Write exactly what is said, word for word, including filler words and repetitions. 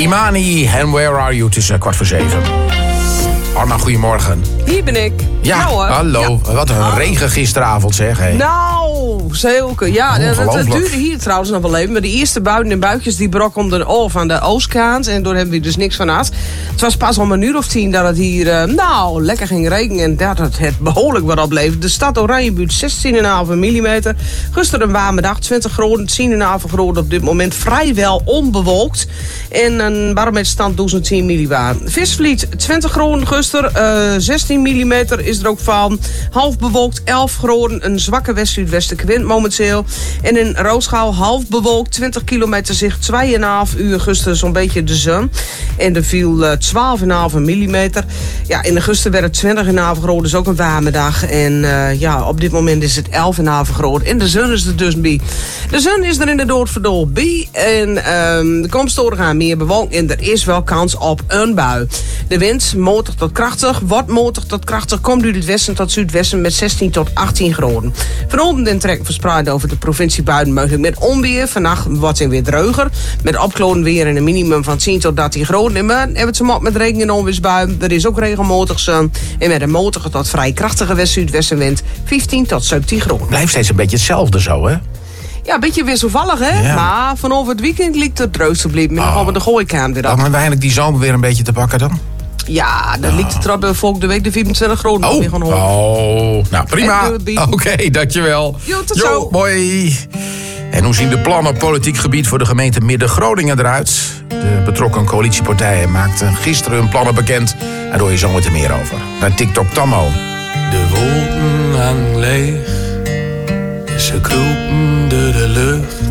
Imani, and Where Are You? Tussen kwart voor zeven. Arma, goedemorgen. Hier ben ik. Ja, nou, hoor. hallo. Ja. Wat een oh. regen gisteravond, zeg. Hey. Nou, zulke. Ja, het, het duurde hier trouwens nog wel even. Maar de eerste buien en buikjes die brokkelden af aan de oostkant. En daar hebben we dus niks van gehad. Het was pas om een uur of tien dat het hier, uh, nou, lekker ging regenen. En dat het, het behoorlijk wat opleverde. De stad Oranjebuurt zestien komma vijf millimeter. Gisteren een warme dag, twintig graden, tien komma vijf graden op dit moment. Vrijwel onbewolkt. En een barometerstand duizend millibar. Visvliet, twintig graden gisteren. Uh, zestien millimeter is er ook van. Half bewolkt, elf graden. Een zwakke west-zuidwestelijke wind momenteel. En in Roosgouw half bewolkt, twintig kilometer zicht, twee komma vijf uur gisteren zo'n beetje de zon. En er viel uh, twaalf komma vijf millimeter. Ja, in augustus werd het twintig komma vijf graden, dus ook een warme dag. En uh, ja, op dit moment is het elf komma vijf graden. En de zon is er dus bij. De zon is er inderdaad verdool bij. En um, de komende uren gaan meer bewolkt. En er is wel kans op een bui. De wind, matig tot krachtig, wordt matig tot krachtig, komt uit het westen tot zuidwesten met zestien tot achttien graden. Vanochtend in trek verspreid over de provincie buiten mogelijk met onweer. Vannacht wordt het weer droger. Met opkloden weer in een minimum van tien tot dertien graden. En we hebben het zo met regen en onweersbuien. Er is ook regelmatig zon. En met een matige tot vrij krachtige west-zuidwestenwind vijftien tot zeventien graden. Blijft steeds een beetje hetzelfde zo, hè? Ja, een beetje wisselvallig, hè? Ja. Maar vanaf het weekend ligt het droog te blijven. Met oh. nog op de gooikaan weer op. Dan hebben we eigenlijk die zomer weer een beetje te pakken dan? Ja, dan oh. ligt het er op volgende week de vierentwintig graden. Oh, weer oh. nou prima. Oké, okay, dankjewel. Jo, tot zo. Jo, mooi. En hoe zien de plannen op politiek gebied voor de gemeente Midden-Groningen eruit? De betrokken coalitiepartijen maakten gisteren hun plannen bekend. Daar hoor je zo meteen meer over. Naar TikTok Tammo. De wolken hangen leeg. Ze kropen door de lucht.